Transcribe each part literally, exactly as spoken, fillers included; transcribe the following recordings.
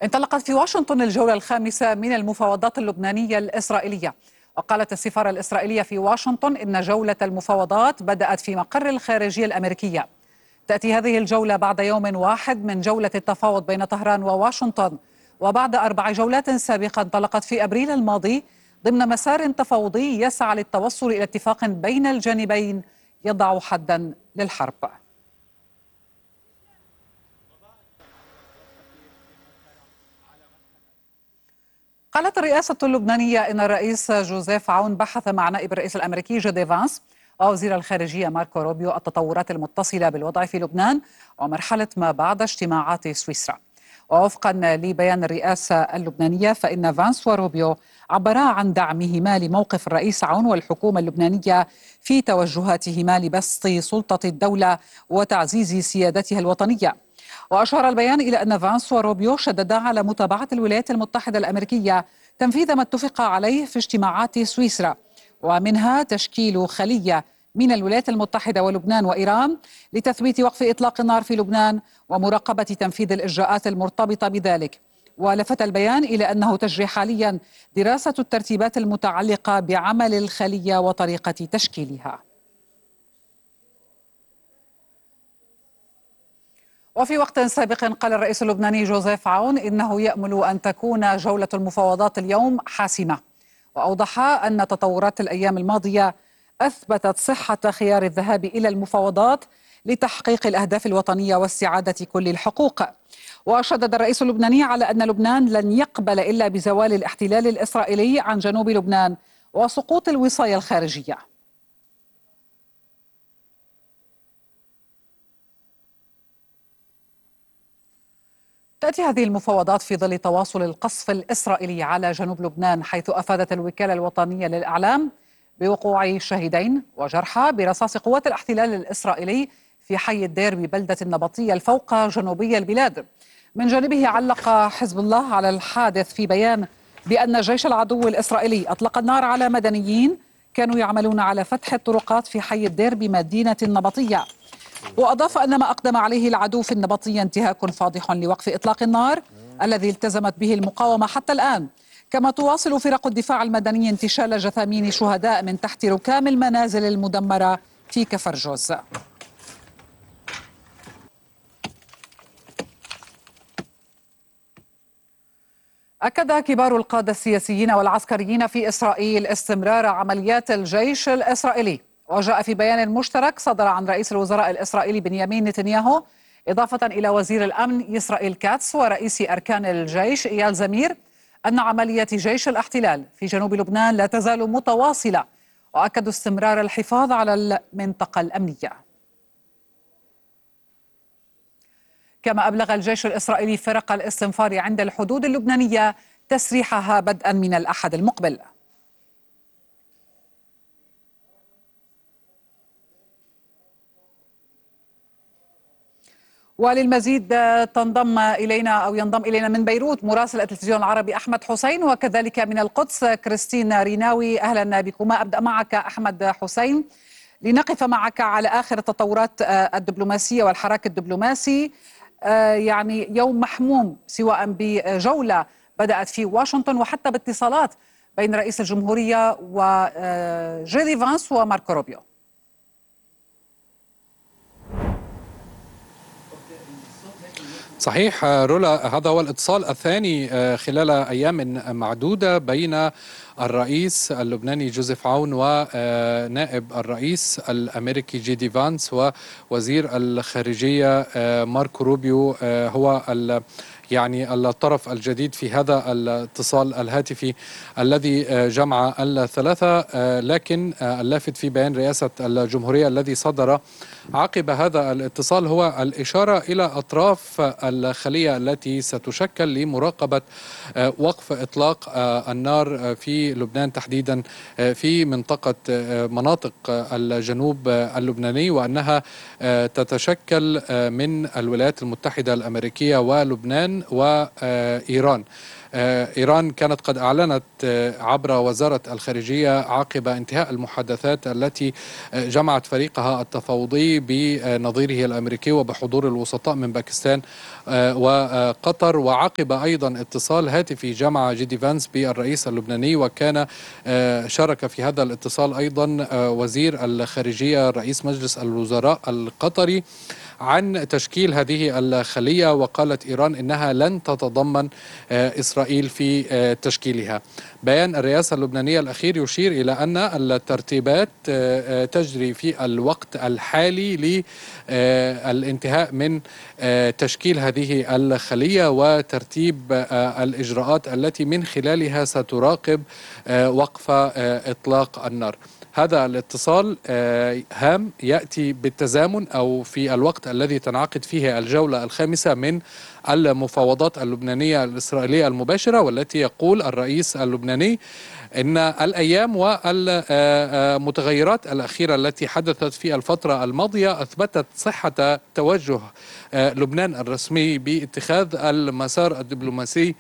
انطلقت في واشنطن الجولة الخامسة من المفاوضات اللبنانية الإسرائيلية. وقالت السفارة الإسرائيلية في واشنطن إن جولة المفاوضات بدأت في مقر الخارجية الأمريكية. تأتي هذه الجولة بعد يوم واحد من جولة التفاوض بين طهران وواشنطن، وبعد أربع جولات سابقة انطلقت في أبريل الماضي ضمن مسار تفاوضي يسعى للتوصل إلى اتفاق بين الجانبين يضع حدا للحرب. قالت الرئاسة اللبنانية إن الرئيس جوزيف عون بحث مع نائب الرئيس الأمريكي جي دي فانس ووزير الخارجية ماركو روبيو التطورات المتصلة بالوضع في لبنان ومرحلة ما بعد اجتماعات سويسرا. ووفقا لبيان الرئاسة اللبنانية فإن فانس وروبيو عبرا عن دعمهما لموقف الرئيس عون والحكومة اللبنانية في توجهاتهما لبسط سلطة الدولة وتعزيز سيادتها الوطنية. وأشار البيان إلى أن فانس وروبيو شددا على متابعة الولايات المتحدة الأمريكية تنفيذ ما اتفق عليه في اجتماعات سويسرا، ومنها تشكيل خلية من الولايات المتحدة ولبنان وإيران لتثبيت وقف إطلاق النار في لبنان ومراقبة تنفيذ الإجراءات المرتبطة بذلك. ولفت البيان إلى أنه تجري حاليا دراسة الترتيبات المتعلقة بعمل الخلية وطريقة تشكيلها. وفي وقت سابق قال الرئيس اللبناني جوزيف عون إنه يأمل أن تكون جولة المفاوضات اليوم حاسمة، وأوضح أن تطورات الأيام الماضية أثبتت صحة خيار الذهاب إلى المفاوضات لتحقيق الأهداف الوطنية واستعادة كل الحقوق. وشدد الرئيس اللبناني على أن لبنان لن يقبل إلا بزوال الاحتلال الإسرائيلي عن جنوب لبنان وسقوط الوصاية الخارجية. تأتي هذه المفاوضات في ظل تواصل القصف الإسرائيلي على جنوب لبنان، حيث أفادت الوكالة الوطنية للإعلام بوقوع شهيدين وجرحى برصاص قوات الاحتلال الإسرائيلي في حي الدير ببلدة النبطية الفوق جنوبي البلاد. من جانبه علق حزب الله على الحادث في بيان بأن جيش العدو الإسرائيلي أطلق النار على مدنيين كانوا يعملون على فتح الطرقات في حي الدير بمدينة النبطية. وأضاف أن ما أقدم عليه العدو في النبطية انتهاك فاضح لوقف إطلاق النار الذي التزمت به المقاومة حتى الآن. كما تواصل فرق الدفاع المدني انتشال جثامين شهداء من تحت ركام المنازل المدمرة في كفر جوز. أكد كبار القادة السياسيين والعسكريين في إسرائيل استمرار عمليات الجيش الإسرائيلي. وجاء في بيان مشترك صدر عن رئيس الوزراء الإسرائيلي بنيامين نتنياهو إضافة إلى وزير الأمن إسرائيل كاتس ورئيس أركان الجيش إيال زمير أن عمليات جيش الاحتلال في جنوب لبنان لا تزال متواصلة، وأكدوا استمرار الحفاظ على المنطقة الأمنية. كما أبلغ الجيش الإسرائيلي فرق الاستنفار عند الحدود اللبنانية تسريحها بدءا من الأحد المقبل. وللمزيد تنضم إلينا أو ينضم إلينا من بيروت مراسل التلفزيون العربي أحمد حسين، وكذلك من القدس كريستين ريناوي. أهلا بكما. أبدأ معك أحمد حسين لنقف معك على آخر التطورات الدبلوماسية والحراك الدبلوماسي. يعني يوم محموم سواء بجولة بدأت في واشنطن وحتى باتصالات بين رئيس الجمهورية وجي دي فانس وماركو روبيو. صحيح رولا، هذا هو الاتصال الثاني خلال أيام معدودة بين الرئيس اللبناني جوزيف عون ونائب الرئيس الأمريكي جي دي فانس ووزير الخارجية ماركو روبيو. هو يعني الطرف الجديد في هذا الاتصال الهاتفي الذي جمع الثلاثة. لكن اللافت في بيان رئاسة الجمهورية الذي صدر عقب هذا الاتصال هو الإشارة إلى أطراف الخلية التي ستشكل لمراقبة وقف إطلاق النار في لبنان، تحديدا في منطقة مناطق الجنوب اللبناني، وأنها تتشكل من الولايات المتحدة الأمريكية ولبنان وإيران. إيران كانت قد أعلنت عبر وزارة الخارجية عقب انتهاء المحادثات التي جمعت فريقها التفاوضي بنظيره الأمريكي وبحضور الوسطاء من باكستان وقطر، وعقب أيضا اتصال هاتفي جمع جيدي فانس بالرئيس اللبناني، وكان شارك في هذا الاتصال أيضا وزير الخارجية رئيس مجلس الوزراء القطري عن تشكيل هذه الخلية. وقالت إيران إنها لن تتضمن إسرائيل في تشكيلها. بيان الرئاسة اللبنانية الأخير يشير إلى أن الترتيبات تجري في الوقت الحالي للانتهاء من تشكيل هذه الخلية وترتيب الإجراءات التي من خلالها ستراقب وقف إطلاق النار. هذا الاتصال هام يأتي بالتزامن أو في الوقت الذي تنعقد فيه الجولة الخامسة من المفاوضات اللبنانية الإسرائيلية المباشرة، والتي يقول الرئيس اللبناني إن الأيام والمتغيرات الأخيرة التي حدثت في الفترة الماضية أثبتت صحة توجه لبنان الرسمي باتخاذ المسار الدبلوماسي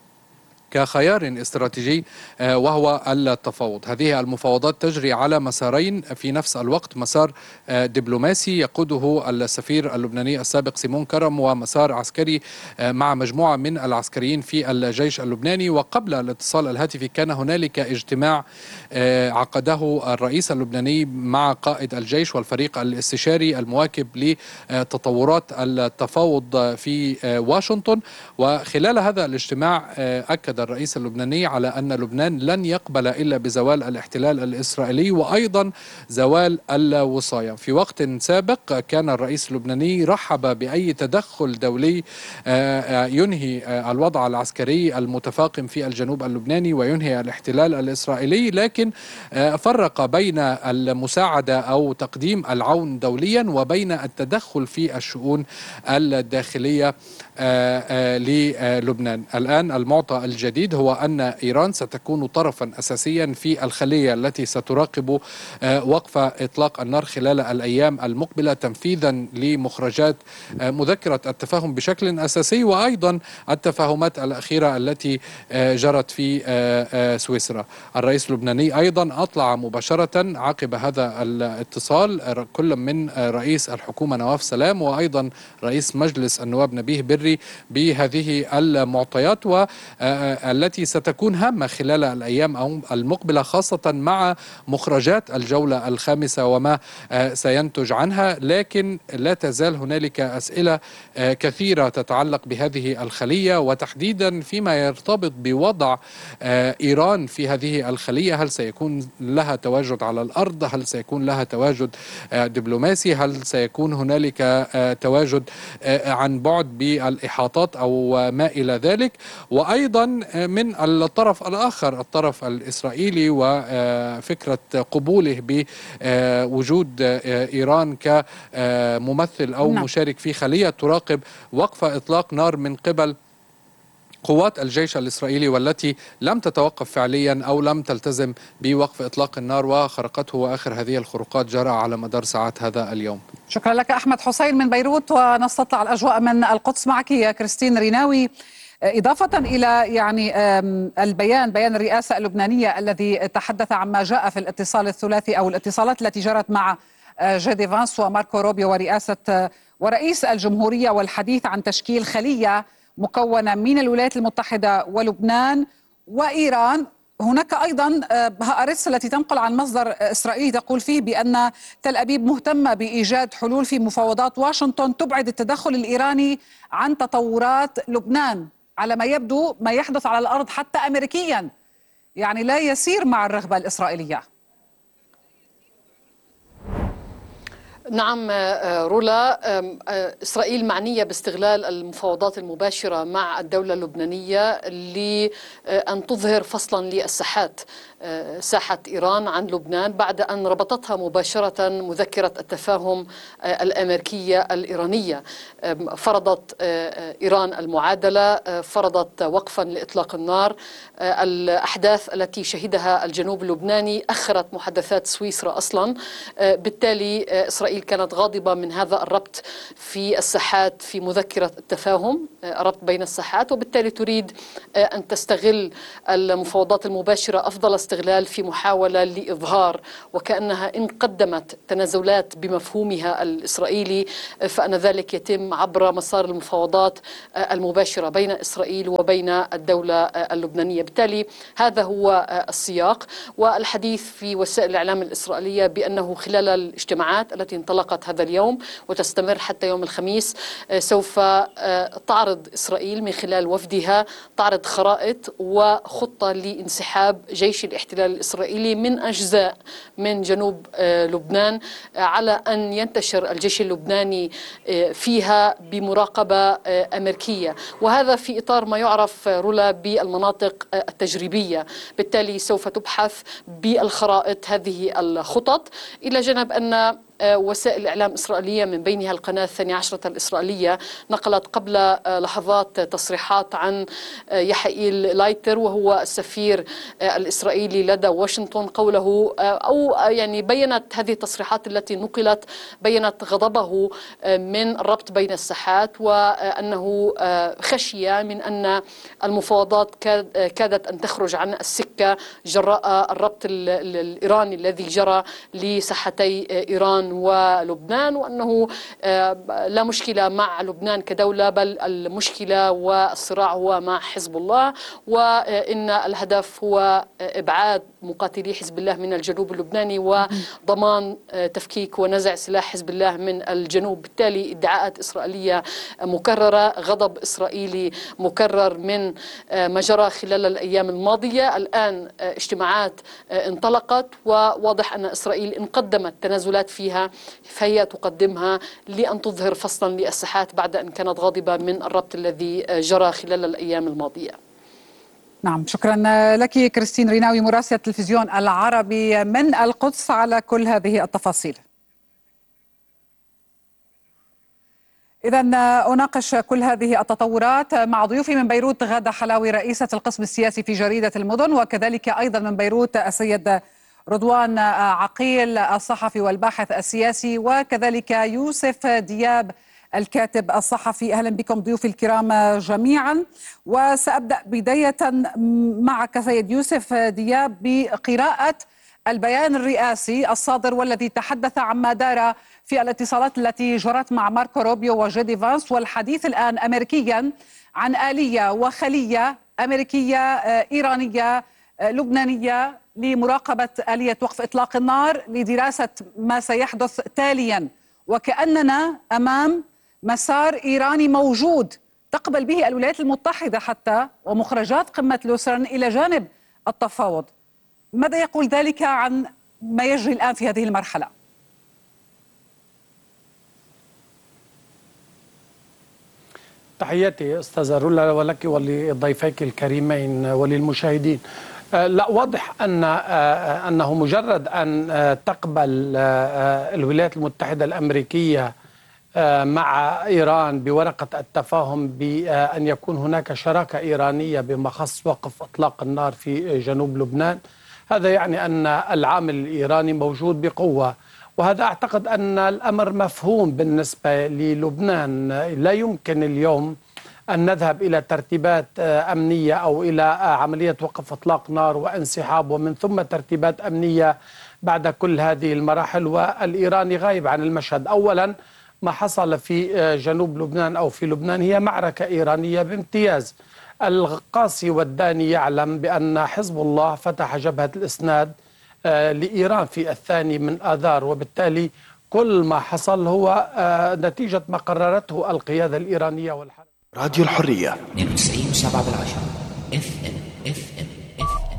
كخيار استراتيجي وهو التفاوض. هذه المفاوضات تجري على مسارين في نفس الوقت، مسار دبلوماسي يقوده السفير اللبناني السابق سيمون كرم، ومسار عسكري مع مجموعة من العسكريين في الجيش اللبناني. وقبل الاتصال الهاتفي كان هنالك اجتماع عقده الرئيس اللبناني مع قائد الجيش والفريق الاستشاري المواكب لتطورات التفاوض في واشنطن. وخلال هذا الاجتماع أكد الرئيس اللبناني على أن لبنان لن يقبل إلا بزوال الاحتلال الإسرائيلي وأيضا زوال الوصاية. في وقت سابق كان الرئيس اللبناني رحب بأي تدخل دولي ينهي الوضع العسكري المتفاقم في الجنوب اللبناني وينهي الاحتلال الإسرائيلي، لكن فرق بين المساعدة أو تقديم العون دوليا وبين التدخل في الشؤون الداخلية للبنان. الآن المعطى الجديد هو أن إيران ستكون طرفا أساسيا في الخلية التي ستراقب وقف إطلاق النار خلال الأيام المقبلة تنفيذا لمخرجات مذكرة التفاهم بشكل أساسي، وأيضا التفاهمات الأخيرة التي جرت في سويسرا. الرئيس اللبناني أيضا أطلع مباشرة عقب هذا الاتصال كل من رئيس الحكومة نواف سلام وأيضا رئيس مجلس النواب نبيه بري بهذه المعطيات والتي ستكون هامة خلال الأيام المقبلة، خاصة مع مخرجات الجولة الخامسة وما سينتج عنها. لكن لا تزال هنالك أسئلة كثيرة تتعلق بهذه الخلية، وتحديدا فيما يرتبط بوضع إيران في هذه الخلية. هل سيكون لها تواجد على الأرض؟ هل سيكون لها تواجد دبلوماسي؟ هل سيكون هنالك تواجد عن بعد بالإحاطات أو ما إلى ذلك؟ وأيضا من الطرف الآخر الطرف الإسرائيلي وفكرة قبوله بوجود إيران كممثل أو مشارك في خلية تراقب وقف إطلاق نار من قبل قوات الجيش الإسرائيلي، والتي لم تتوقف فعليا أو لم تلتزم بوقف إطلاق النار وخرقته، وآخر هذه الخروقات جرى على مدار ساعات هذا اليوم. شكرا لك أحمد حسين من بيروت، ونستطلع الأجواء من القدس معك يا كريستين ريناوي. إضافة إلى يعني البيان بيان الرئاسة اللبنانية الذي تحدث عما جاء في الاتصال الثلاثي أو الاتصالات التي جرت مع جيدي فانس وماركو روبيو ورئاسة ورئيس الجمهورية، والحديث عن تشكيل خلية مكونة من الولايات المتحدة ولبنان وإيران. هناك أيضا هآرتس التي تنقل عن مصدر إسرائيلي تقول فيه بأن تل أبيب مهتمة بإيجاد حلول في مفاوضات واشنطن تبعد التدخل الإيراني عن تطورات لبنان. على ما يبدو ما يحدث على الأرض حتى أمريكيا يعني لا يسير مع الرغبة الإسرائيلية. نعم رولا، إسرائيل معنية باستغلال المفاوضات المباشرة مع الدولة اللبنانية لأن تظهر فصلا للساحات، ساحة إيران عن لبنان، بعد أن ربطتها مباشرة مذكرة التفاهم الأمريكية الإيرانية. فرضت إيران المعادلة، فرضت وقفا لإطلاق النار. الأحداث التي شهدها الجنوب اللبناني أخرت محادثات سويسرا أصلا، بالتالي إسرائيل كانت غاضبة من هذا الربط في الساحات في مذكرة التفاهم، ربط بين الساحات، وبالتالي تريد أن تستغل المفاوضات المباشرة أفضل استغلال في محاولة لإظهار وكأنها إن قدمت تنازلات بمفهومها الإسرائيلي فأن ذلك يتم عبر مسار المفاوضات المباشرة بين إسرائيل وبين الدولة اللبنانية. بالتالي هذا هو السياق، والحديث في وسائل الإعلام الإسرائيلية بأنه خلال الاجتماعات التي انطلقت هذا اليوم وتستمر حتى يوم الخميس سوف تعرض إسرائيل من خلال وفدها تعرض خرائط وخطة لانسحاب جيش الاحتلال الإسرائيلي من أجزاء من جنوب لبنان، على أن ينتشر الجيش اللبناني فيها بمراقبة أمريكية، وهذا في إطار ما يعرف رولا بالمناطق التجريبية. بالتالي سوف تبحث بالخرائط هذه الخطط، إلى جانب أن وسائل إعلام إسرائيلية من بينها القناة الثانية عشرة الإسرائيلية نقلت قبل لحظات تصريحات عن يحييل لايتر وهو السفير الإسرائيلي لدى واشنطن، قوله أو يعني بيّنت هذه التصريحات التي نقلت بيّنت غضبه من الربط بين الساحات، وأنه خشي من أن المفاوضات كادت أن تخرج عن السكة جراء الربط الإيراني الذي جرى لساحتي إيران ولبنان، وأنه لا مشكلة مع لبنان كدولة، بل المشكلة والصراع هو مع حزب الله، وإن الهدف هو إبعاد مقاتلي حزب الله من الجنوب اللبناني وضمان تفكيك ونزع سلاح حزب الله من الجنوب. بالتالي ادعاءات إسرائيلية مكررة، غضب إسرائيلي مكرر من ما جرى خلال الأيام الماضية. الآن اجتماعات انطلقت، وواضح أن إسرائيل إن قدمت تنازلات فيها فهي تقدمها لأن تظهر فصلا للساحات بعد أن كانت غاضبة من الربط الذي جرى خلال الأيام الماضية. نعم، شكرا لك كريستين ريناوي مراسلة التلفزيون العربي من القدس على كل هذه التفاصيل. إذا أناقش كل هذه التطورات مع ضيوفي من بيروت غادة حلاوي رئيسة القسم السياسي في جريدة المدن، وكذلك أيضا من بيروت السيد رضوان عقيل الصحفي والباحث السياسي، وكذلك يوسف دياب الكاتب الصحفي. أهلا بكم ضيوفي الكرام جميعا، وسأبدأ بداية معك سيد يوسف دياب بقراءة البيان الرئاسي الصادر والذي تحدث عما دار في الاتصالات التي جرت مع ماركو روبيو وجيدي فانس، والحديث الآن أمريكيا عن آلية وخلية أمريكية إيرانية لبنانية لمراقبة آلية وقف إطلاق النار لدراسة ما سيحدث تاليا، وكأننا أمام مسار إيراني موجود تقبل به الولايات المتحدة حتى ومخرجات قمة لوسرن إلى جانب التفاوض. ماذا يقول ذلك عن ما يجري الآن في هذه المرحلة؟ تحياتي أستاذة رولا ولك ولضيفيك الكريمين وللمشاهدين. لا، واضح أن أنه مجرد أن تقبل الولايات المتحدة الأمريكية مع إيران بورقة التفاهم بأن يكون هناك شراكة إيرانية بما خص وقف إطلاق النار في جنوب لبنان، هذا يعني أن العامل الإيراني موجود بقوة، وهذا أعتقد أن الأمر مفهوم بالنسبة للبنان. لا يمكن اليوم أن نذهب إلى ترتيبات أمنية أو إلى عملية وقف إطلاق نار وانسحاب ومن ثم ترتيبات أمنية بعد كل هذه المراحل والإيراني غايب عن المشهد. أولا، ما حصل في جنوب لبنان أو في لبنان هي معركة إيرانية بامتياز. القاسي والداني يعلم بأن حزب الله فتح جبهة الإسناد لإيران في الثاني من آذار، وبالتالي كل ما حصل هو نتيجة ما قررته القيادة الإيرانية والحرب. راديو الحرية اثنين وتسعين وسبعة بالعشرة اف ام اف ام اف ام.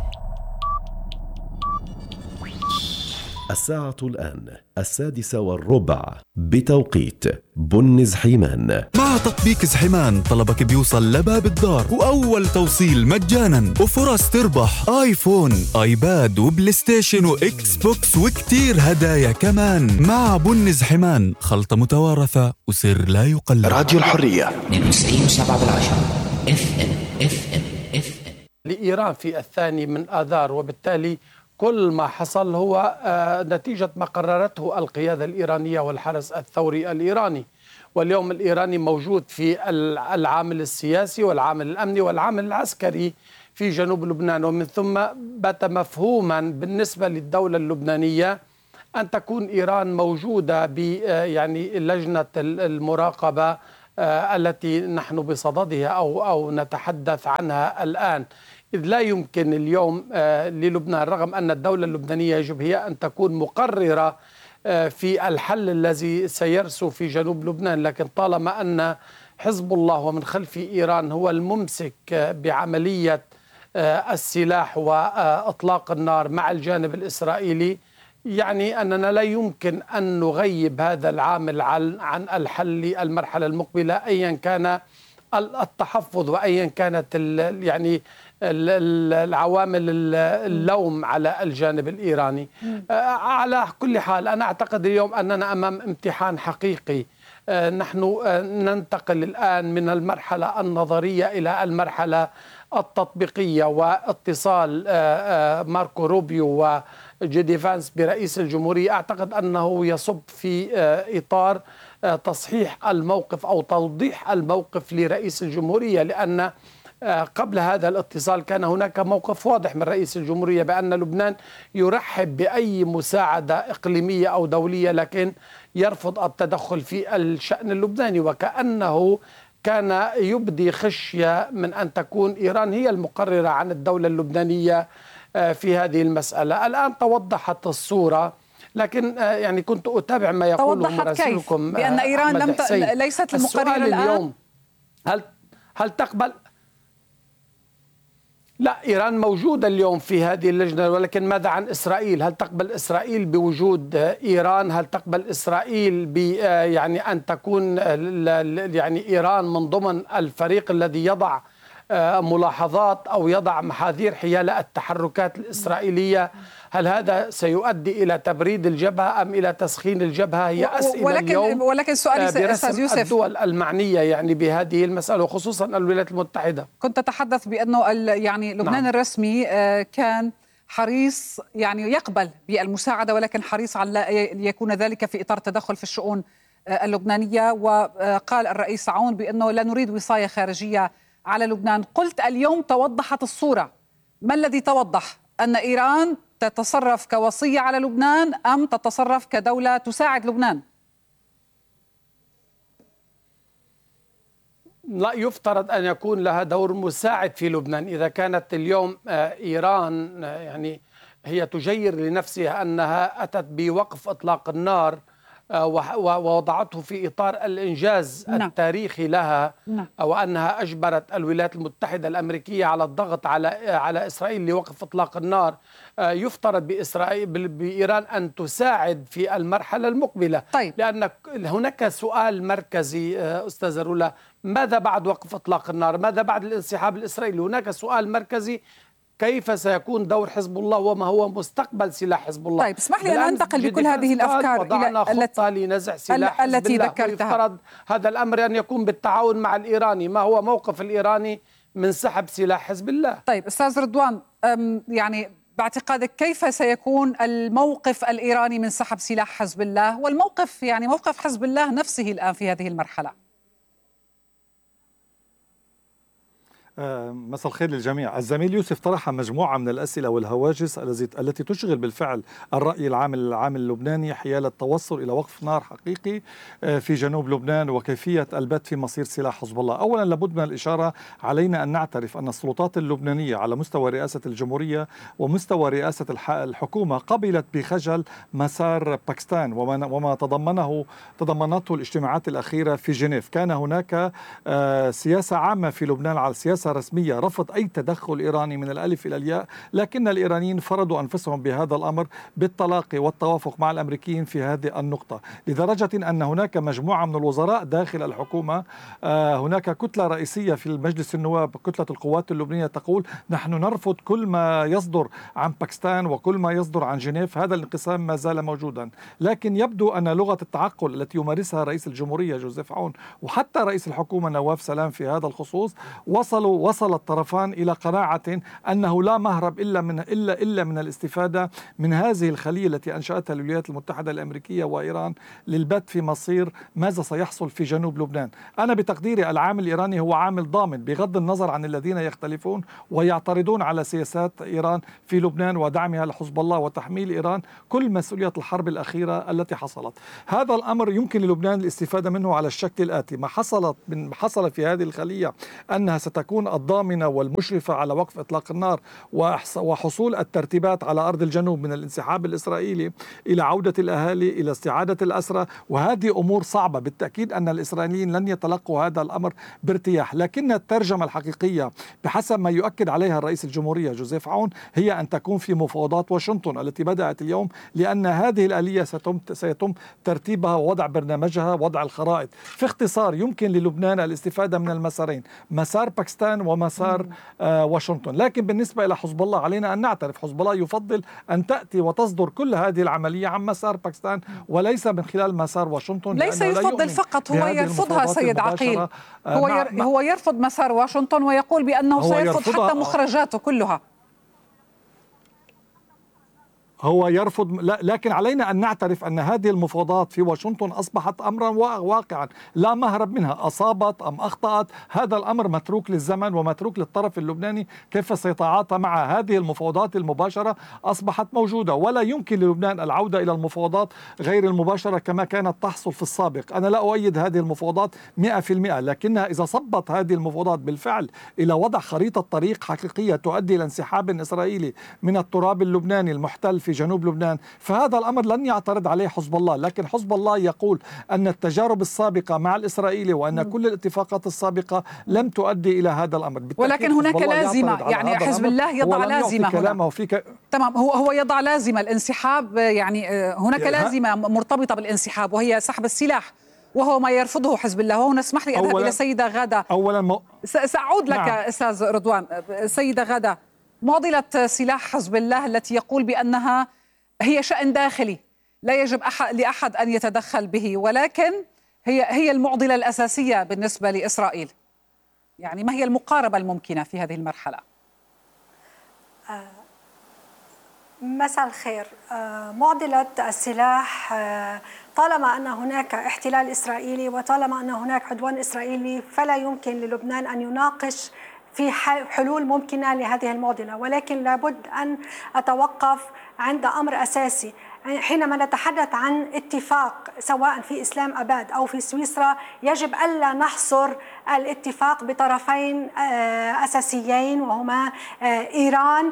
الساعة الآن السادسة والربع بتوقيت بن زحيمان. مع تطبيق زحيمان طلبك بيوصل لباب الدار وأول توصيل مجانا وفرص تربح آيفون آيباد وبلاي ستيشن وإكس بوكس وكتير هدايا كمان. مع بن زحيمان خلطة متوارثة وسر لا يقلد. راديو الحرية اثنين وتسعين وسبعة بالعشرة اف ام اف ام اف ام. لإيران في الثاني من آذار، وبالتالي كل ما حصل هو نتيجة ما قررته القيادة الإيرانية والحرس الثوري الإيراني. واليوم الإيراني موجود في العامل السياسي والعامل الأمني والعامل العسكري في جنوب لبنان، ومن ثم بات مفهوما بالنسبة للدولة اللبنانية أن تكون إيران موجودة ب يعني لجنة المراقبة التي نحن بصددها أو أو نتحدث عنها الآن، إذ لا يمكن اليوم للبنان رغم أن الدولة اللبنانية يجب هي أن تكون مقررة في الحل الذي سيرسو في جنوب لبنان، لكن طالما أن حزب الله ومن خلف إيران هو الممسك بعملية السلاح وإطلاق النار مع الجانب الإسرائيلي، يعني أننا لا يمكن أن نغيب هذا العامل عن الحل المرحلة المقبلة أيا كان التحفظ وأيا كانت يعني العوامل اللوم على الجانب الإيراني. على كل حال أنا أعتقد اليوم أننا أمام امتحان حقيقي. نحن ننتقل الآن من المرحلة النظرية إلى المرحلة التطبيقية، واتصال ماركو روبيو وجيدي فانس برئيس الجمهورية أعتقد أنه يصب في إطار تصحيح الموقف أو توضيح الموقف لرئيس الجمهورية، لأن قبل هذا الاتصال كان هناك موقف واضح من رئيس الجمهورية بأن لبنان يرحب بأي مساعدة إقليمية أو دولية لكن يرفض التدخل في الشأن اللبناني، وكأنه كان يبدي خشية من أن تكون إيران هي المقررة عن الدولة اللبنانية في هذه المسألة. الآن توضحت الصورة، لكن يعني كنت أتابع ما يقوله مراسلكم بأن إيران لم ت... ليست المقررة الآن. اليوم هل هل تقبل؟ لا، إيران موجودة اليوم في هذه اللجنة، ولكن ماذا عن إسرائيل؟ هل تقبل إسرائيل بوجود إيران؟ هل تقبل إسرائيل ب يعني أن تكون يعني إيران من ضمن الفريق الذي يضع ملاحظات أو يضع محاذير حيال التحركات الإسرائيلية؟ هل هذا سيؤدي إلى تبريد الجبهة أم إلى تسخين الجبهة؟ هي أسئلة ولكن اليوم ولكن سؤالي أستاذ يوسف، الدول المعنية يعني بهذه المسألة وخصوصا الولايات المتحدة. كنت أتحدث بأنه يعني لبنان نعم. الرسمي كان حريص يعني يقبل بالمساعدة، ولكن حريص على يكون ذلك في إطار التدخل في الشؤون اللبنانية، وقال الرئيس عون بأنه لا نريد وصاية خارجية على لبنان. قلت اليوم توضحت الصورة، ما الذي توضح؟ أن إيران تتصرف كوصية على لبنان أم تتصرف كدولة تساعد لبنان؟ لا، يفترض أن يكون لها دور مساعد في لبنان. إذا كانت اليوم إيران يعني هي تجير لنفسها أنها أتت بوقف إطلاق النار ووضعته في إطار الإنجاز نعم. التاريخي لها نعم. وأنها أجبرت الولايات المتحدة الأمريكية على الضغط على على إسرائيل لوقف إطلاق النار، يفترض بإسرائيل بإيران أن تساعد في المرحلة المقبلة. طيب. لأن هناك سؤال مركزي أستاذ رولا، ماذا بعد وقف إطلاق النار؟ ماذا بعد الانسحاب الإسرائيلي؟ هناك سؤال مركزي، كيف سيكون دور حزب الله وما هو مستقبل سلاح حزب الله؟ طيب اسمح لي أن أنتقل بكل هذه الأفكار إلى خطة لنزع سلاح حزب التي الله، ذكرتها. ويفترض هذا الأمر أن يكون بالتعاون مع الإيراني. ما هو موقف الإيراني من سحب سلاح حزب الله؟ طيب أستاذ رضوان، يعني باعتقادك كيف سيكون الموقف الإيراني من سحب سلاح حزب الله والموقف يعني موقف حزب الله نفسه الآن في هذه المرحلة؟ مساء الخير للجميع. الزميل يوسف طرح مجموعة من الأسئلة والهواجس التي تشغل بالفعل الرأي العام العام اللبناني حيال التوصل إلى وقف نار حقيقي في جنوب لبنان وكيفية البت في مصير سلاح حزب الله. أولا لابد من الإشارة، علينا أن نعترف أن السلطات اللبنانية على مستوى رئاسة الجمهورية ومستوى رئاسة الحكومة قبلت بخجل مسار باكستان وما, وما تضمنه تضمنته الاجتماعات الأخيرة في جنيف. كان هناك سياسة عامة في لبنان على سياسة رسمية رفض أي تدخل إيراني من الألف إلى الياء، لكن الإيرانيين فرضوا أنفسهم بهذا الأمر بالتلاقي والتوافق مع الأمريكيين في هذه النقطة، لدرجة أن هناك مجموعة من الوزراء داخل الحكومة. هناك كتلة رئيسية في المجلس النواب، كتلة القوات اللبنانية، تقول نحن نرفض كل ما يصدر عن باكستان وكل ما يصدر عن جنيف. هذا الانقسام ما زال موجودا، لكن يبدو أن لغة التعقل التي يمارسها رئيس الجمهورية جوزيف عون وحتى رئيس الحكومة نواف سلام في هذا الخصوص وصلوا وصل الطرفان إلى قناعة أنه لا مهرب إلا من إلا إلا من الاستفادة من هذه الخلية التي أنشأتها الولايات المتحدة الأمريكية وإيران للبت في مصير ماذا سيحصل في جنوب لبنان. أنا بتقديري العامل الإيراني هو عامل ضامن بغض النظر عن الذين يختلفون ويعترضون على سياسات إيران في لبنان ودعمها لحزب الله وتحميل إيران كل مسؤولية الحرب الأخيرة التي حصلت. هذا الأمر يمكن للبنان الاستفادة منه على الشكل الآتي: ما حصلت من حصل في هذه الخلية أنها ستكون الضامنة والمشرفة على وقف إطلاق النار وحصول الترتيبات على أرض الجنوب من الانسحاب الإسرائيلي إلى عودة الأهالي إلى استعادة الأسرى، وهذه أمور صعبة. بالتأكيد أن الإسرائيليين لن يتلقوا هذا الأمر بارتياح، لكن الترجمة الحقيقية بحسب ما يؤكد عليها الرئيس الجمهورية جوزيف عون هي أن تكون في مفاوضات واشنطن التي بدأت اليوم، لأن هذه الآلية ستم, سيتم ترتيبها ووضع برنامجها ووضع الخرائط. في اختصار يمكن للبنان الاستفادة من المسارين، مسار باكستان ومسار آه واشنطن. لكن بالنسبة إلى حزب الله علينا أن نعترف حزب الله يفضل أن تأتي وتصدر كل هذه العملية عن مسار باكستان وليس من خلال مسار واشنطن. ليس يفضل فقط، هو يرفضها سيد عقيل. هو آه هو يرفض مسار واشنطن ويقول بأنه سيرفض حتى مخرجاته كلها. هو يرفض، لكن علينا أن نعترف أن هذه المفاوضات في واشنطن أصبحت أمرا واقعا لا مهرب منها. أصابت أم أخطأت هذا الأمر متروك للزمن ومتروك للطرف اللبناني كيف سيتعاطى مع هذه المفاوضات المباشرة أصبحت موجودة، ولا يمكن للبنان العودة إلى المفاوضات غير المباشرة كما كانت تحصل في السابق. أنا لا أؤيد هذه المفاوضات مئة في المئة، لكنها إذا صبت هذه المفاوضات بالفعل إلى وضع خريطة طريق حقيقية تؤدي إلى انسحاب إسرائيلي من التراب اللبناني المحتل في جنوب لبنان، فهذا الأمر لن يعترض عليه حزب الله. لكن حزب الله يقول أن التجارب السابقة مع الإسرائيلي وأن م. كل الاتفاقات السابقة لم تؤدي إلى هذا الأمر. ولكن هناك لازمة، يعني حزب الله يضع لازمة هنا. ك... تمام، هو هو يضع لازمة الانسحاب، يعني هناك لازمة مرتبطة بالانسحاب وهي سحب السلاح، وهو ما يرفضه حزب الله. وهنا اسمح لي أذهب إلى سيدة غادة. أولا م... سأعود لك نعم. أستاذ رضوان. سيدة غادة، معضلة سلاح حزب الله التي يقول بأنها هي شأن داخلي لا يجب أحد لأحد أن يتدخل به، ولكن هي هي المعضلة الأساسية بالنسبة لإسرائيل. يعني ما هي المقاربة الممكنة في هذه المرحلة؟ آه مساء الخير. آه معضلة السلاح، آه طالما أن هناك احتلال إسرائيلي وطالما أن هناك عدوان إسرائيلي فلا يمكن للبنان أن يناقش في حلول ممكنة لهذه المعضلة، ولكن لابد أن أتوقف عند أمر أساسي. حينما نتحدث عن اتفاق سواء في إسلام أباد أو في سويسرا يجب ألا نحصر الاتفاق بطرفين أساسيين وهما إيران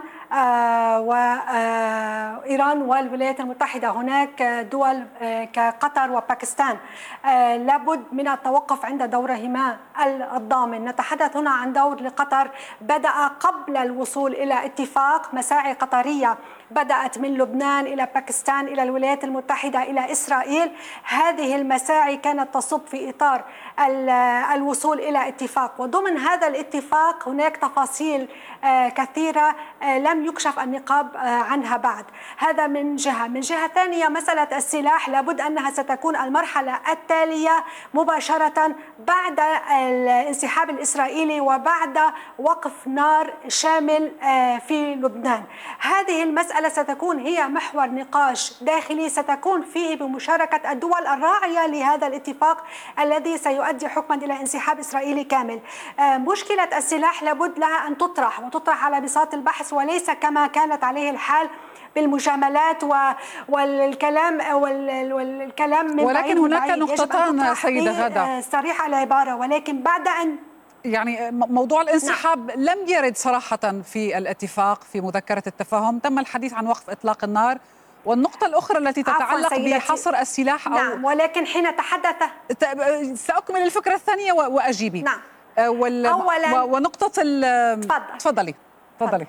وإيران والولايات المتحدة. هناك دول كقطر وباكستان لابد من التوقف عند دورهما الضامن. نتحدث هنا عن دور لقطر بدأ قبل الوصول إلى اتفاق، مساعي قطرية بدأت من لبنان إلى باكستان إلى الولايات المتحدة إلى إسرائيل. هذه المساعي كانت تصب في إطار الوصول إلى اتفاق، وضمن هذا الاتفاق هناك تفاصيل كثيرة لم يكشف النقاب عنها بعد. هذا من جهة. من جهة ثانية مسألة السلاح لابد أنها ستكون المرحلة التالية مباشرة بعد الانسحاب الإسرائيلي وبعد وقف نار شامل في لبنان. هذه المسألة ستكون هي محور نقاش داخلي ستكون فيه بمشاركة الدول الراعية لهذا الاتفاق الذي سيؤدي حكما إلى انسحاب إسرائيلي كامل. مشكلة السلاح لابد لها أن تطرح وتطرح على بساط البحث وليس كما كانت عليه الحال بالمجاملات والكلام والكلام من ولكن هناك نقطتان سيدة غادة صريحة العبارة، ولكن بعد أن يعني موضوع الانسحاب نعم. لم يرد صراحة في الاتفاق في مذكرة التفاهم. تم الحديث عن وقف إطلاق النار، والنقطة الأخرى التي تتعلق بحصر السلاح أو نعم، ولكن حين تحدث سأكمل الفكرة الثانية وأجيبي. نعم. وال... أولا ونقطة ال... تفضل. تفضلي تفضلي.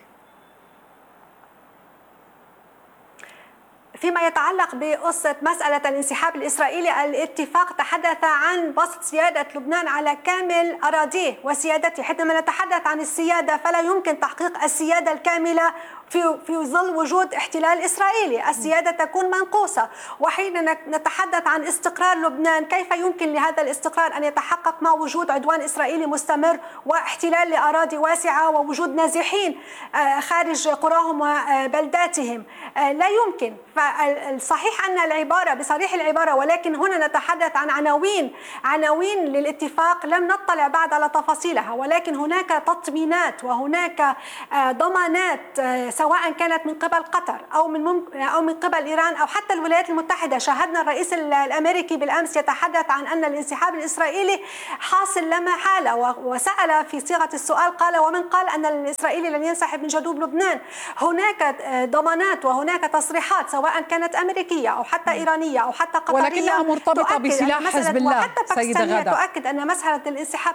فيما يتعلق بقصة مسألة الانسحاب الإسرائيلي، الاتفاق تحدث عن بسط سيادة لبنان على كامل أراضيه وسيادته. حينما نتحدث عن السيادة فلا يمكن تحقيق السيادة الكاملة في في ظل وجود احتلال إسرائيلي. السيادة تكون منقوصة، وحين نتحدث عن استقرار لبنان كيف يمكن لهذا الاستقرار أن يتحقق مع وجود عدوان إسرائيلي مستمر واحتلال لأراضي واسعة ووجود نازحين خارج قراهم وبلداتهم؟ لا يمكن. فالصحيح أن العبارة بصريح العبارة، ولكن هنا نتحدث عن عناوين عناوين للاتفاق لم نطلع بعد على تفاصيلها، ولكن هناك تطمينات وهناك ضمانات سواء كانت من قبل قطر أو من أو من قبل إيران أو حتى الولايات المتحدة. شاهدنا الرئيس الأمريكي بالأمس يتحدث عن أن الانسحاب الإسرائيلي حاصل لا محالة، وسأل في صيغة السؤال قال: ومن قال أن الإسرائيلي لن ينسحب من جنوب لبنان؟ هناك ضمانات وهناك تصريحات سواء كانت أمريكية أو حتى إيرانية أو حتى قطرية ولكنها مرتبطة بسلاح حزب الله. وحتى باكستانية تؤكد أن مسألة الانسحاب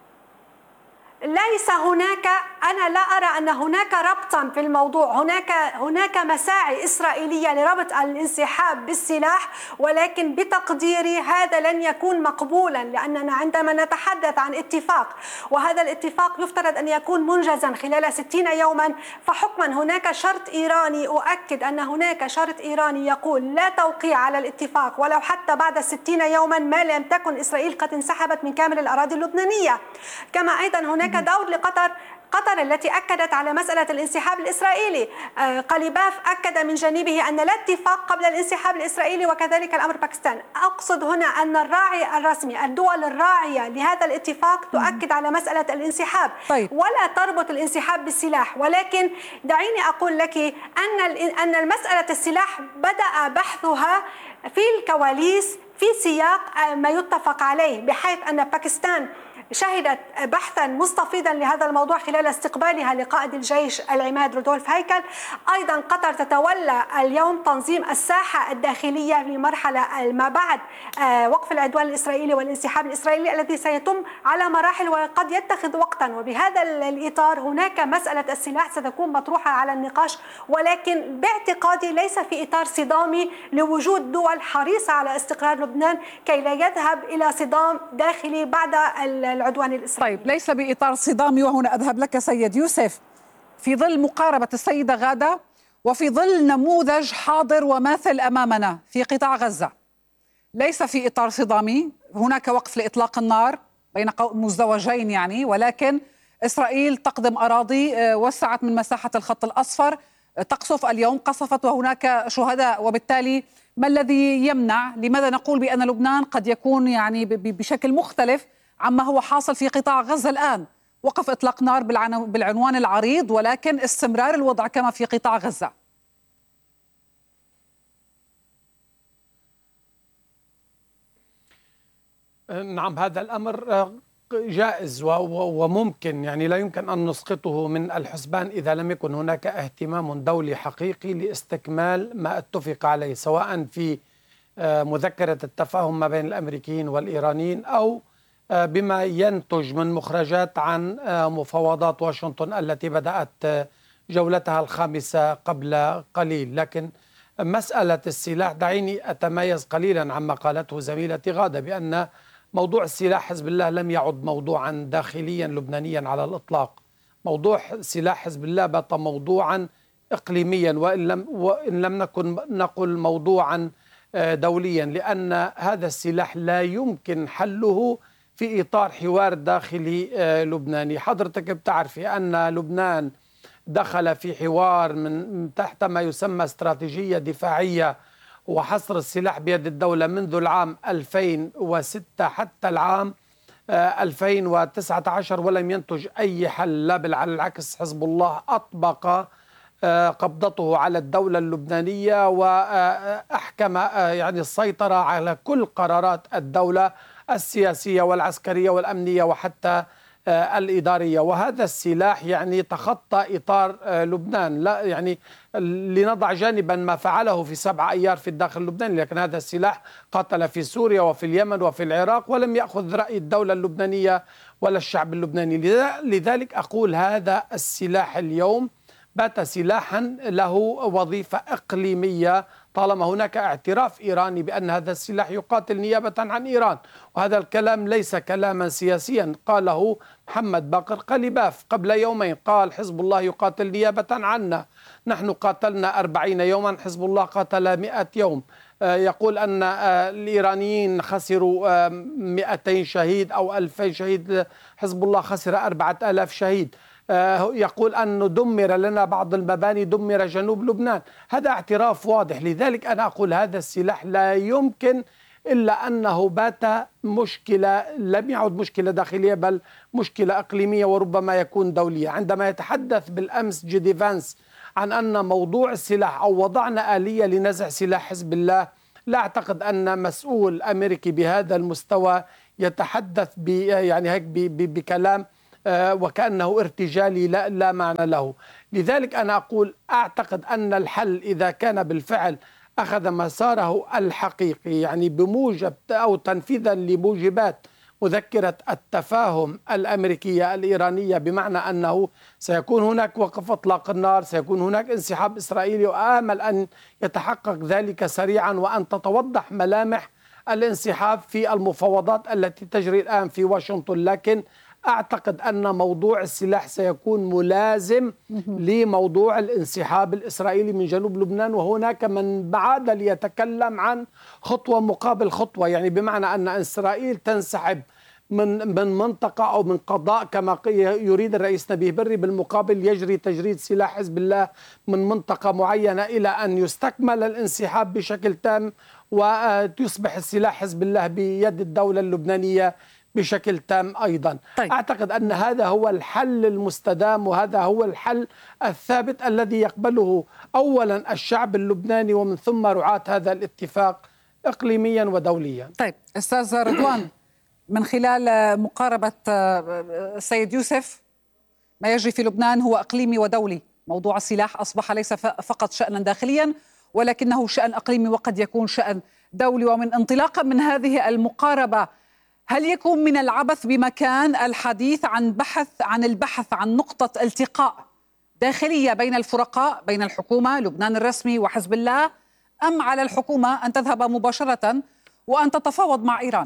ليس هناك، أنا لا أرى أن هناك ربطا في الموضوع. هناك هناك مساعي إسرائيلية لربط الانسحاب بالسلاح، ولكن بتقديري هذا لن يكون مقبولا، لأننا عندما نتحدث عن اتفاق وهذا الاتفاق يفترض أن يكون منجزا خلال ستين يوما، فحكما هناك شرط إيراني، أؤكد أن هناك شرط إيراني يقول لا توقيع على الاتفاق ولو حتى بعد ستين يوما ما لم تكن إسرائيل قد انسحبت من كامل الأراضي اللبنانية. كما أيضا هناك دور لقطر، قطر التي أكدت على مسألة الانسحاب الإسرائيلي. قليباف أكد من جانبه أن لا اتفاق قبل الانسحاب الإسرائيلي، وكذلك الأمر باكستان. أقصد هنا أن الراعي الرسمي، الدول الراعية لهذا الاتفاق تؤكد على مسألة الانسحاب. طيب. ولا تربط الانسحاب بالسلاح. ولكن دعيني أقول لك أن أن المسألة السلاح بدأ بحثها في الكواليس في سياق ما يتفق عليه، بحيث أن باكستان شهدت بحثا مستفيضا لهذا الموضوع خلال استقبالها لقائد الجيش العماد رودولف هيكل. أيضا قطر تتولى اليوم تنظيم الساحة الداخلية لمرحلة ما بعد وقف العدوان الإسرائيلي والانسحاب الإسرائيلي الذي سيتم على مراحل وقد يتخذ وقتا. وبهذا الإطار هناك مسألة السلاح ستكون مطروحة على النقاش، ولكن باعتقادي ليس في إطار صدامي لوجود دول حريصة على استقرار لبنان كي لا يذهب إلى صدام داخلي بعد العدوان الإسرائيلي. طيب، ليس بإطار صدامي. وهنا أذهب لك سيد يوسف، في ظل مقاربة السيدة غادة وفي ظل نموذج حاضر وماثل أمامنا في قطاع غزة، ليس في إطار صدامي. هناك وقف لإطلاق النار بين مزدوجين يعني، ولكن إسرائيل تقدم أراضي وسعت من مساحة الخط الأصفر، تقصف اليوم، قصفت وهناك شهداء. وبالتالي ما الذي يمنع؟ لماذا نقول بأن لبنان قد يكون يعني بشكل مختلف عما هو حاصل في قطاع غزة الآن؟ وقف إطلاق نار بالعنوان العريض، ولكن استمرار الوضع كما في قطاع غزة. نعم، هذا الأمر جائز وممكن، يعني لا يمكن أن نسقطه من الحسبان إذا لم يكن هناك اهتمام دولي حقيقي لاستكمال ما اتفق عليه، سواء في مذكرة التفاهم ما بين الأمريكيين والإيرانيين أو بما ينتج من مخرجات عن مفاوضات واشنطن التي بدأت جولتها الخامسة قبل قليل. لكن مسألة السلاح، دعيني أتميز قليلا عما قالته زميلتي غادة بأن موضوع سلاح حزب الله لم يعد موضوعا داخليا لبنانيا على الإطلاق. موضوع سلاح حزب الله بات موضوعا إقليميا، وإن لم, وإن لم نكن نقل موضوعا دوليا، لأن هذا السلاح لا يمكن حله في إطار حوار داخلي لبناني. حضرتك بتعرفي أن لبنان دخل في حوار من تحت ما يسمى استراتيجية دفاعية وحصر السلاح بيد الدولة منذ العام ألفين وستة حتى العام ألفين وتسعة عشر، ولم ينتج أي حل. لا بل على العكس، حزب الله أطبق قبضته على الدولة اللبنانية وأحكم يعني السيطرة على كل قرارات الدولة السياسية والعسكرية والأمنية وحتى الإدارية. وهذا السلاح يعني تخطى إطار لبنان. لا يعني لنضع جانبا ما فعله في سبع أيار في الداخل اللبناني، لكن هذا السلاح قاتل في سوريا وفي اليمن وفي العراق ولم يأخذ رأي الدولة اللبنانية ولا الشعب اللبناني. لذلك أقول هذا السلاح اليوم بات سلاحا له وظيفة إقليمية طالما هناك اعتراف إيراني بأن هذا السلاح يقاتل نيابة عن إيران. وهذا الكلام ليس كلاما سياسيا، قاله محمد باقر قليباف قبل يومين، قال حزب الله يقاتل نيابة عنا، نحن قاتلنا أربعين يوما، حزب الله قاتل مئة يوم. يقول أن الإيرانيين خسروا مئتين شهيد أو ألفين شهيد، حزب الله خسر أربعة آلاف شهيد. يقول أن دمر لنا بعض المباني، دمر جنوب لبنان. هذا اعتراف واضح. لذلك أنا أقول هذا السلاح لا يمكن إلا أنه بات مشكلة، لم يعد مشكلة داخلية بل مشكلة إقليمية وربما يكون دولية. عندما يتحدث بالأمس جي دي فانس عن أن موضوع السلاح أو وضعنا آلية لنزع سلاح حزب الله، لا أعتقد أن مسؤول أمريكي بهذا المستوى يتحدث ب يعني هيك بكلام وكأنه ارتجالي لا, لا معنى له. لذلك أنا أقول أعتقد أن الحل إذا كان بالفعل أخذ مساره الحقيقي، يعني بموجب أو تنفيذا لموجبات مذكرة التفاهم الأمريكية الإيرانية، بمعنى أنه سيكون هناك وقف إطلاق النار، سيكون هناك انسحاب إسرائيلي، وآمل أن يتحقق ذلك سريعا وأن تتوضح ملامح الانسحاب في المفاوضات التي تجري الآن في واشنطن. لكن أعتقد أن موضوع السلاح سيكون ملازم لموضوع الانسحاب الإسرائيلي من جنوب لبنان، وهناك من بعد ليتكلم عن خطوة مقابل خطوة، يعني بمعنى أن إسرائيل تنسحب من من منطقة أو من قضاء كما يريد الرئيس نبيه بري، بالمقابل يجري تجريد سلاح حزب الله من منطقة معينة إلى أن يستكمل الانسحاب بشكل تام ويصبح السلاح حزب الله بيد الدولة اللبنانية بشكل تام أيضا. طيب. أعتقد أن هذا هو الحل المستدام وهذا هو الحل الثابت الذي يقبله أولا الشعب اللبناني ومن ثم رعاة هذا الاتفاق إقليميا ودوليا. طيب أستاذ رضوان، من خلال مقاربة السيد يوسف، ما يجري في لبنان هو إقليمي ودولي. موضوع السلاح أصبح ليس فقط شأنا داخليا ولكنه شأن إقليمي وقد يكون شأن دولي. ومن انطلاقا من هذه المقاربة، هل يكون من العبث بمكان الحديث عن بحث عن البحث عن نقطة التقاء داخلية بين الفرقاء، بين الحكومة لبنان الرسمي وحزب الله، أم على الحكومة أن تذهب مباشرة وأن تتفاوض مع إيران؟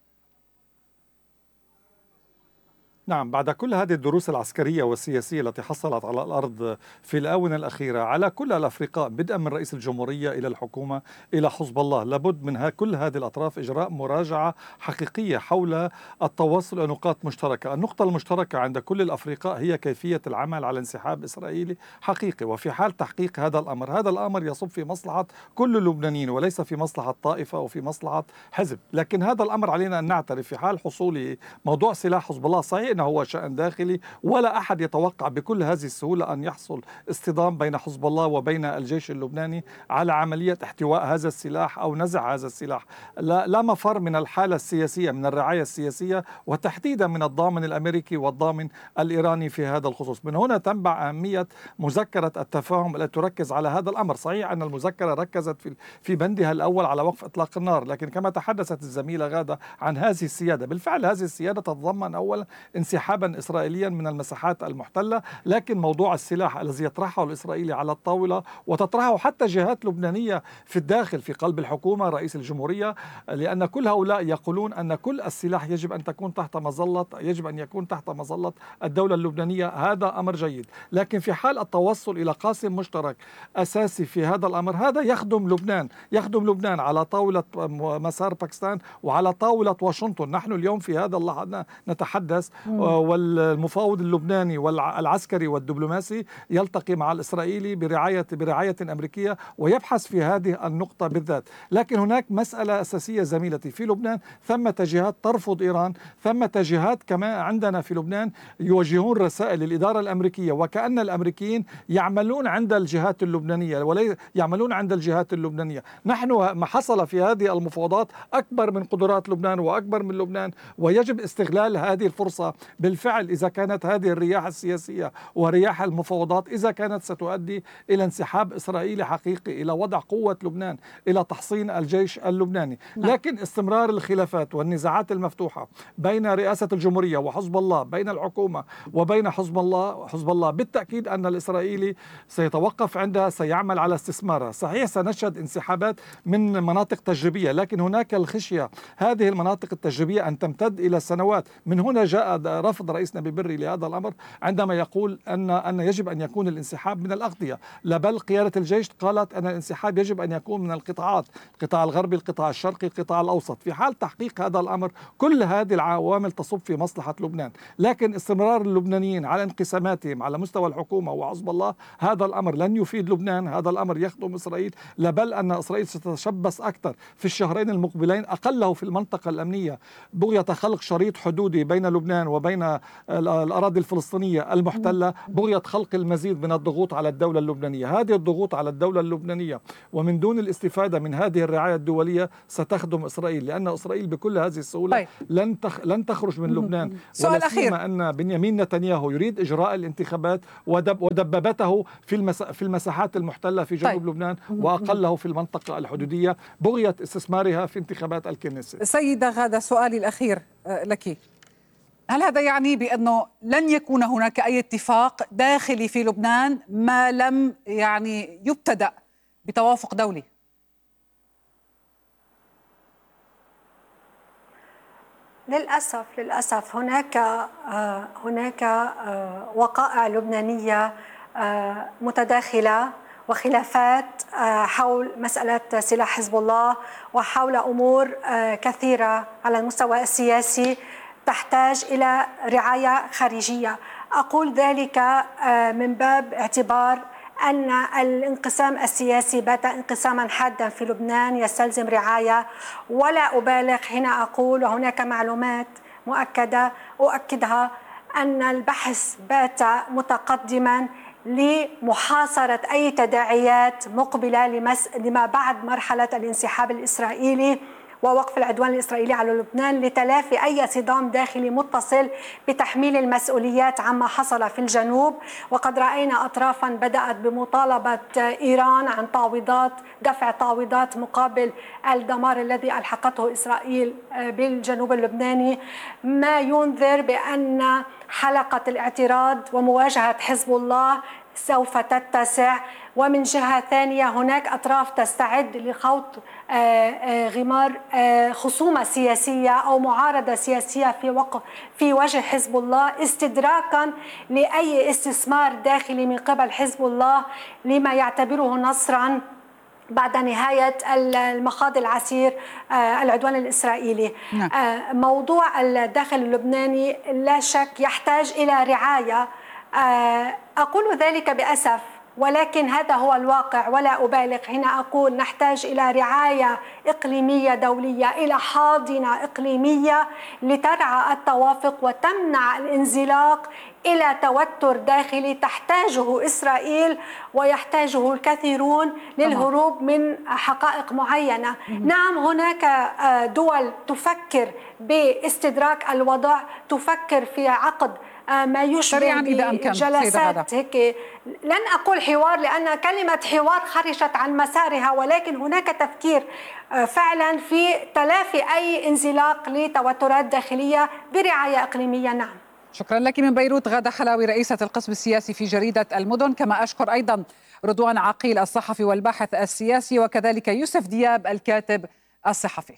نعم، بعد كل هذه الدروس العسكرية والسياسية التي حصلت على الأرض في الآونة الأخيرة على كل الأفرقاء بدءا من رئيس الجمهورية إلى الحكومة إلى حزب الله، لابد من كل هذه الأطراف إجراء مراجعة حقيقية حول التوصل إلى نقاط مشتركة. النقطة المشتركة عند كل الأفرقاء هي كيفية العمل على انسحاب إسرائيلي حقيقي، وفي حال تحقيق هذا الأمر، هذا الأمر يصب في مصلحة كل اللبنانيين وليس في مصلحة طائفة أو في مصلحة حزب. لكن هذا الأمر علينا أن نعترف في حال حصول موضوع سلاح حزب الله، صحيح أنه هو شأن داخلي ولا أحد يتوقع بكل هذه السهولة أن يحصل اصطدام بين حزب الله وبين الجيش اللبناني على عملية احتواء هذا السلاح أو نزع هذا السلاح. لا, لا مفر من الحالة السياسية، من الرعاية السياسية، وتحديدا من الضامن الأمريكي والضامن الإيراني في هذا الخصوص. من هنا تنبع أهمية مذكرة التفاهم التي تركز على هذا الأمر. صحيح أن المذكرة ركزت في في بندها الأول على وقف إطلاق النار، لكن كما تحدثت الزميلة غادة عن هذه السيادة، بالفعل هذه السيادة تتضمن أولا انسحابا إسرائيليا من المساحات المحتلة، لكن موضوع السلاح الذي يطرحه الإسرائيلي على الطاولة وتطرحه حتى جهات لبنانية في الداخل في قلب الحكومة، رئيس الجمهورية، لأن كل هؤلاء يقولون أن كل السلاح يجب أن تكون تحت مظلة يجب أن يكون تحت مظلة الدولة اللبنانية. هذا أمر جيد، لكن في حال التوصل إلى قاسم مشترك أساسي في هذا الأمر، هذا يخدم لبنان يخدم لبنان على طاولة مسار باكستان وعلى طاولة واشنطن. نحن اليوم في هذا اللحظة نتحدث والمفاوض اللبناني والعسكري والدبلوماسي يلتقي مع الإسرائيلي برعاية برعاية أمريكية ويبحث في هذه النقطة بالذات. لكن هناك مسألة أساسية زميلتي، في لبنان ثمة جهات ترفض إيران، ثمة جهات كما عندنا في لبنان يوجهون رسائل للإدارة الأمريكية وكأن الأمريكيين يعملون عند الجهات اللبنانية ولا يعملون عند الجهات اللبنانية. نحن ما حصل في هذه المفاوضات أكبر من قدرات لبنان وأكبر من لبنان، ويجب استغلال هذه الفرصة بالفعل إذا كانت هذه الرياح السياسية ورياح المفاوضات إذا كانت ستؤدي إلى انسحاب إسرائيلي حقيقي، إلى وضع قوة لبنان، إلى تحصين الجيش اللبناني. لكن استمرار الخلافات والنزاعات المفتوحة بين رئاسة الجمهورية وحزب الله، بين الحكومة وبين حزب الله حزب الله بالتأكيد أن الإسرائيلي سيتوقف عندها، سيعمل على استثمارها. صحيح سنشهد انسحابات من مناطق تجريبية، لكن هناك الخشية هذه المناطق التجريبية أن تمتد إلى سنوات. من هنا جاء رفض رئيس نبي بري لهذا الأمر عندما يقول أن أن يجب أن يكون الانسحاب من الأغطية. لا بل قيادة الجيش قالت أن الانسحاب يجب أن يكون من القطاعات، القطاع الغربي، القطاع الشرقي، القطاع الأوسط. في حال تحقيق هذا الأمر كل هذه العوامل تصب في مصلحة لبنان، لكن استمرار اللبنانيين على انقساماتهم على مستوى الحكومة وحزب الله هذا الأمر لن يفيد لبنان، هذا الأمر يخدم إسرائيل. لا بل أن إسرائيل ستتشبث أكثر في الشهرين المقبلين أقله في المنطقة الأمنية بغية خلق شريط حدودي بين لبنان وبين الأراضي الفلسطينية المحتلة، بغية خلق المزيد من الضغوط على الدولة اللبنانية. هذه الضغوط على الدولة اللبنانية ومن دون الاستفادة من هذه الرعاية الدولية ستخدم إسرائيل، لأن إسرائيل بكل هذه السهولة طيب. لن تخ... لن تخرج من لبنان. سؤال أخير، أن بنيامين نتنياهو يريد إجراء الانتخابات ودب... ودببته في المس... في المساحات المحتلة في جنوب طيب. لبنان وأقله في المنطقة الحدودية بغية استثمارها في انتخابات الكنيسة. سيدة غادة، سؤالي الأخير لك، هل هذا يعني بأنه لن يكون هناك أي اتفاق داخلي في لبنان ما لم يعني يبتدأ بتوافق دولي؟ للأسف للأسف هناك آه هناك آه وقائع لبنانية آه متداخلة وخلافات آه حول مسألة سلاح حزب الله وحول أمور آه كثيرة على المستوى السياسي تحتاج إلى رعاية خارجية. أقول ذلك آه من باب اعتبار أن الانقسام السياسي بات انقساما حادا في لبنان يستلزم رعاية، ولا أبالغ هنا أقول وهناك معلومات مؤكدة أؤكدها أن البحث بات متقدما لمحاصرة أي تداعيات مقبلة لمس... لما بعد مرحلة الانسحاب الإسرائيلي ووقف العدوان الإسرائيلي على لبنان، لتلافي أي صدام داخلي متصل بتحميل المسؤوليات عما حصل في الجنوب. وقد رأينا أطرافا بدأت بمطالبة إيران عن تعويضات، دفع تعويضات مقابل الدمار الذي ألحقته إسرائيل بالجنوب اللبناني، ما ينذر بأن حلقة الاعتراض ومواجهة حزب الله سوف تتسع. ومن جهة ثانية هناك أطراف تستعد لخوض غمار خصومة سياسية أو معارضة سياسية في وقف في وجه حزب الله، استدراكا لأي استثمار داخلي من قبل حزب الله لما يعتبره نصرا بعد نهاية المخاض العسير العدوان الإسرائيلي. نعم. موضوع الداخل اللبناني لا شك يحتاج إلى رعاية، أقول ذلك بأسف، ولكن هذا هو الواقع ولا أبالغ هنا أقول نحتاج إلى رعاية إقليمية دولية، إلى حاضنة إقليمية لترعى التوافق وتمنع الانزلاق إلى توتر داخلي تحتاجه إسرائيل ويحتاجه الكثيرون للهروب من حقائق معينة. نعم هناك دول تفكر باستدراك الوضع، تفكر في عقد ما يشبه بجلسات هيك، لن أقول حوار لأن كلمة حوار خرجت عن مسارها، ولكن هناك تفكير فعلا في تلافي أي انزلاق لتوترات داخلية برعاية إقليمية. نعم. شكرا لك من بيروت غادة حلاوي رئيسة القسم السياسي في جريدة المدن، كما أشكر أيضا رضوان عقيل الصحفي والباحث السياسي، وكذلك يوسف دياب الكاتب الصحفي.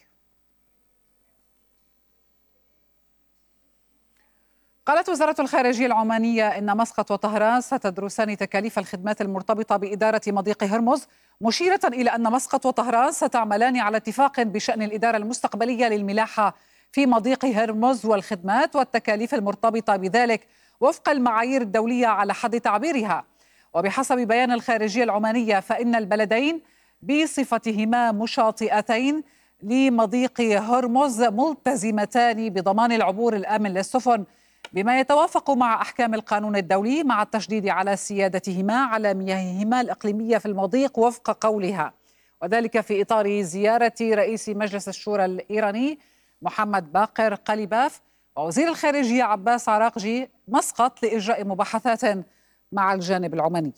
قالت وزارة الخارجية العمانية إن مسقط وطهران ستدرسان تكاليف الخدمات المرتبطة بإدارة مضيق هرمز، مشيرة إلى أن مسقط وطهران ستعملان على اتفاق بشأن الإدارة المستقبلية للملاحة في مضيق هرمز والخدمات والتكاليف المرتبطة بذلك وفق المعايير الدولية على حد تعبيرها. وبحسب بيان الخارجية العمانية فإن البلدين بصفتهما مشاطئتين لمضيق هرمز ملتزمتان بضمان العبور الآمن للسفن بما يتوافق مع أحكام القانون الدولي، مع التشديد على سيادتهما على مياههما الإقليمية في المضيق وفق قولها، وذلك في إطار زيارة رئيس مجلس الشورى الإيراني محمد باقر قليباف ووزير الخارجية عباس عراقجي مسقط لإجراء مباحثات مع الجانب العماني.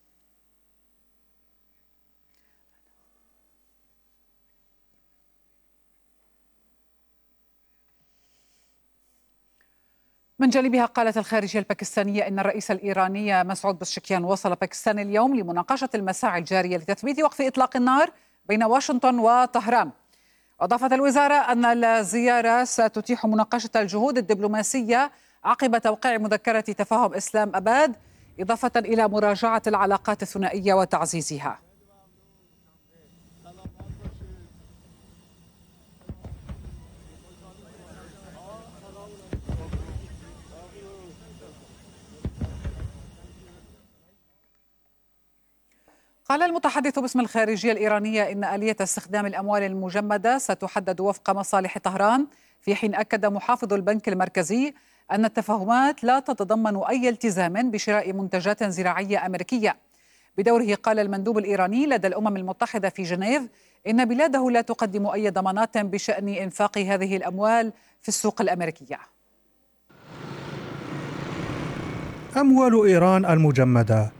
من جانبها قالت الخارجية الباكستانية إن الرئيس الإيراني مسعود بزشكيان وصل باكستان اليوم لمناقشة المساعي الجارية لتثبيت وقف إطلاق النار بين واشنطن وطهران. أضافت الوزارة أن الزيارة ستتيح مناقشة الجهود الدبلوماسية عقب توقيع مذكرة تفاهم إسلام أباد، إضافة إلى مراجعة العلاقات الثنائية وتعزيزها. قال المتحدث باسم الخارجية الإيرانية إن آلية استخدام الأموال المجمدة ستحدد وفق مصالح طهران، في حين أكد محافظ البنك المركزي أن التفاهمات لا تتضمن أي التزام بشراء منتجات زراعية أمريكية. بدوره قال المندوب الإيراني لدى الأمم المتحدة في جنيف إن بلاده لا تقدم أي ضمانات بشأن إنفاق هذه الأموال في السوق الأمريكية. أموال إيران المجمدة